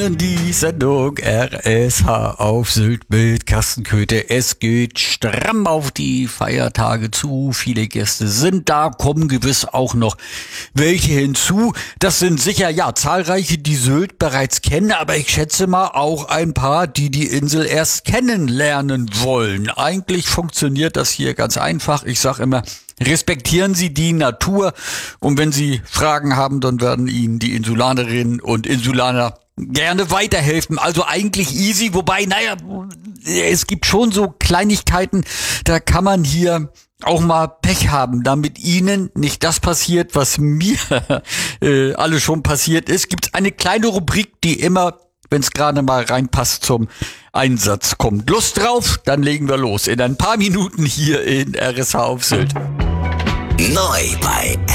Die Sendung RSH auf Sylt mit Carsten Köthe. Es geht stramm auf die Feiertage zu. Viele Gäste sind da, kommen gewiss auch noch welche hinzu. Das sind sicher, zahlreiche, die Sylt bereits kennen, aber ich schätze mal auch ein paar, die die Insel erst kennenlernen wollen. Eigentlich funktioniert das hier ganz einfach. Ich sage immer, respektieren Sie die Natur, und wenn Sie Fragen haben, dann werden Ihnen die Insulanerinnen und Insulaner gerne weiterhelfen. Also eigentlich easy, wobei, es gibt schon so Kleinigkeiten, da kann man hier auch mal Pech haben, damit Ihnen nicht das passiert, was mir alles schon passiert ist. Gibt's eine kleine Rubrik, die immer, wenn es gerade mal reinpasst, zum Einsatz kommt. Lust drauf? Dann legen wir los. In ein paar Minuten hier in RSH auf Sylt. Neu bei